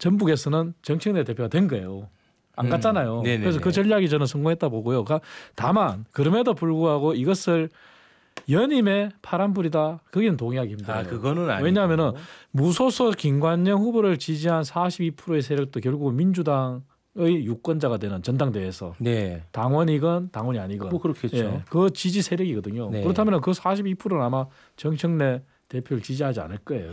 전북에서는 정청래 대표가 된 거예요. 안 갔잖아요. 그래서 그 전략이 저는 성공했다 보고요. 다만 그럼에도 불구하고 이것을 연임의 파란불이다. 거기는 동의하기 힘들어요. 그거는 아니고. 왜냐하면은 무소속 김관영 후보를 지지한 42%의 세력도 결국 민주당의 유권자가 되는 전당대회에서 당원이건 당원이 아니건 뭐 그렇겠죠. 그 지지 세력이거든요. 그렇다면 그 42%는 아마 정청래 대표를 지지하지 않을 거예요.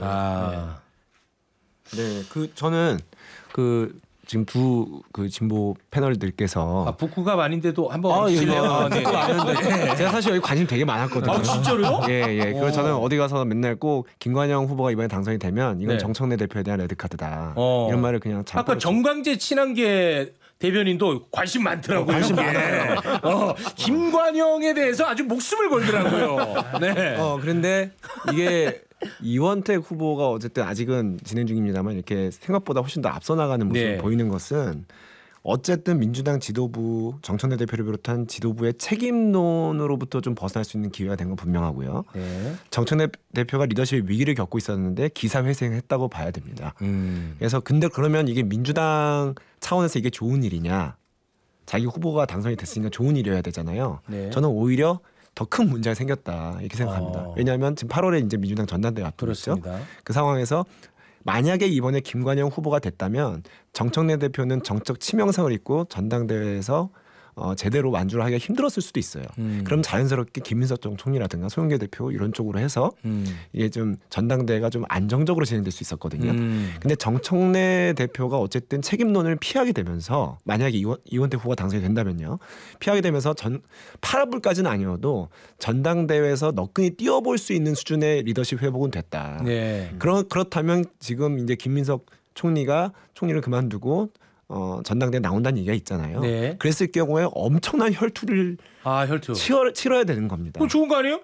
저는 지금 두 진보 패널들께서 북구갑 아닌데도 한번 북구갑 아는데 제가 사실 여기 관심 되게 많았거든요. 진짜로요? 예. 그래서 저는 어디 가서 맨날 꼭 김관영 후보가 이번에 당선이 되면 이건 정청래 대표에 대한 레드카드다. 이런 말을 그냥 아까 정광재 친한계 대변인도 관심 많더라고요. 관심 많아요. 김관영에 대해서 아주 목숨을 걸더라고요. 그런데 이게 이원택 후보가 어쨌든 아직은 진행 중입니다만 이렇게 생각보다 훨씬 더 앞서 나가는 모습을 보이는 것은 어쨌든 민주당 지도부 정청래 대표를 비롯한 지도부의 책임론으로부터 좀 벗어날 수 있는 기회가 된 건 분명하고요. 정청래 대표가 리더십의 위기를 겪고 있었는데 기사회생했다고 봐야 됩니다. 그래서 근데 그러면 이게 민주당 차원에서 이게 좋은 일이냐? 자기 후보가 당선이 됐으니까 좋은 일이어야 되잖아요. 저는 오히려 더 큰 문제가 생겼다 이렇게 생각합니다. 왜냐하면 지금 8월에 이제 민주당 전당대회 앞두고 있죠. 그 상황에서 만약에 이번에 김관영 후보가 됐다면 정청래 대표는 정적 치명상을 입고 전당대회에서 제대로 완주를 하기가 힘들었을 수도 있어요. 그럼 자연스럽게 김민석 총리라든가 송영길 대표 이런 쪽으로 해서 이게 좀 전당대회가 좀 안정적으로 진행될 수 있었거든요. 근데 정청래 대표가 어쨌든 책임론을 피하게 되면서 만약에 이원택 후보가 당선이 된다면요. 피하게 되면서 파란불까지는 아니어도 전당대회에서 너끈히 뛰어볼 수 있는 수준의 리더십 회복은 됐다. 그렇다면 지금 이제 김민석 총리를 그만두고 전당대회 나온다는 얘기가 있잖아요. 그랬을 경우에 엄청난 혈투를 치러야 되는 겁니다. 그거 좋은 거 아니에요?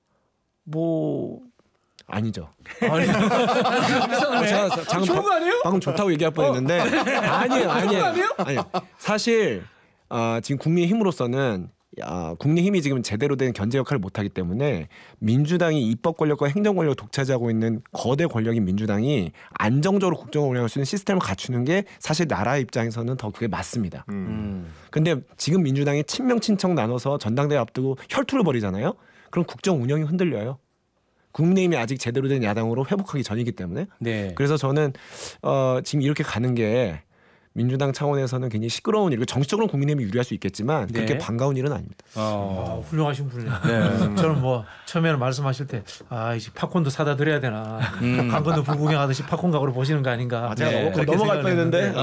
아니죠. 좋은 거 아니에요? 방금 좋다고 얘기할 뻔했는데 아니에요. 사실 지금 국민의힘으로서는 국민의힘이 지금 제대로 된 견제 역할을 못하기 때문에 민주당이 입법 권력과 행정 권력을 독차지하고 있는 거대 권력인 민주당이 안정적으로 국정을 운영할 수 있는 시스템을 갖추는 게 사실 나라 입장에서는 더 그게 맞습니다. 근데 지금 민주당이 친명 친청 나눠서 전당대회 앞두고 혈투를 벌이잖아요. 그럼 국정 운영이 흔들려요. 국민의힘이 아직 제대로 된 야당으로 회복하기 전이기 때문에. 그래서 저는 지금 이렇게 가는 게 민주당 차원에서는 굉장히 시끄러운 일, 정치적으로는 국민의힘이 유리할 수 있겠지만 그렇게 반가운 일은 아닙니다. 훌륭하신 분이네요. 저는 처음에는 말씀하실 때 이제 팝콘도 사다 드려야 되나 강건도 불구경하듯이 팝콘 각으로 보시는 거 아닌가. 제가 넘어갈 뻔했는데.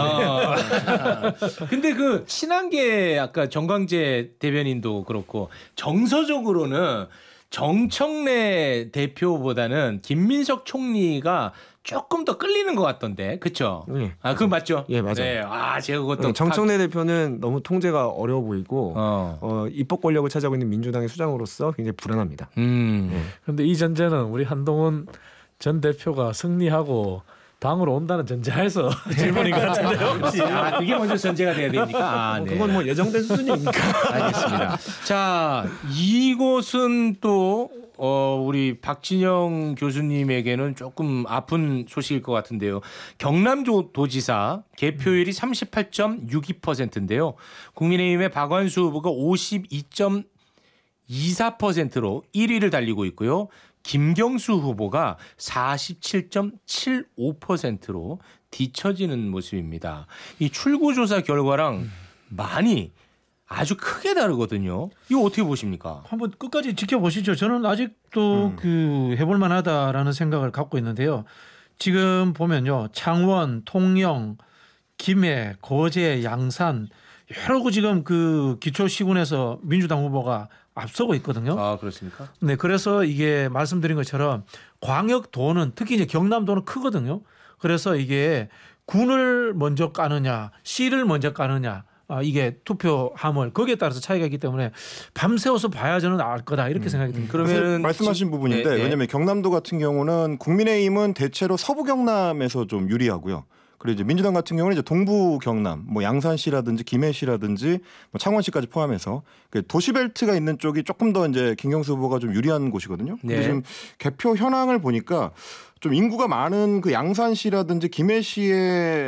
근데 그 친한계 아까 정광재 대변인도 그렇고 정서적으로는 정청래 대표보다는 김민석 총리가 조금 더 끌리는 것 같던데, 그렇죠? 그거 맞죠? 맞아요. 제가 그것도 정청래 대표는 너무 통제가 어려워 보이고 입법 권력을 차지하고 있는 민주당의 수장으로서 굉장히 불안합니다. 그런데 이 전제는 우리 한동훈 전 대표가 승리하고 당으로 온다는 전제하에서 질문인 것 같은데요. 그게 먼저 전제가 돼야 됩니까? 그건 예정된 수준이니까. 알겠습니다. 자, 이곳은 또 우리 박진영 교수님에게는 조금 아픈 소식일 것 같은데요. 경남도지사 개표율이 38.62%인데요. 국민의힘의 박완수 후보가 52.24%로 1위를 달리고 있고요. 김경수 후보가 47.75%로 뒤처지는 모습입니다. 이 출구조사 결과랑 많이 아주 크게 다르거든요. 이거 어떻게 보십니까? 한번 끝까지 지켜보시죠. 저는 아직도 해볼 만하다라는 생각을 갖고 있는데요. 지금 보면요. 창원, 통영, 김해, 거제, 양산 여러 지금 기초시군에서 민주당 후보가 앞서고 있거든요. 그렇습니까? 네, 그래서 이게 말씀드린 것처럼 광역도는 특히 이제 경남도는 크거든요. 그래서 이게 군을 먼저 까느냐, 시를 먼저 까느냐, 이게 투표함을 거기에 따라서 차이가 있기 때문에 밤새워서 봐야 저는 알 거다 이렇게 생각이 듭니다. 그러면 말씀하신 부분인데 왜냐하면 경남도 같은 경우는 국민의힘은 대체로 서부 경남에서 좀 유리하고요. 그리고 이제 민주당 같은 경우는 이제 동부 경남, 양산시라든지 김해시라든지 창원시까지 포함해서 도시벨트가 있는 쪽이 조금 더 이제 김경수 후보가 좀 유리한 곳이거든요. 근데 지금 개표 현황을 보니까 좀 인구가 많은 양산시라든지 김해시의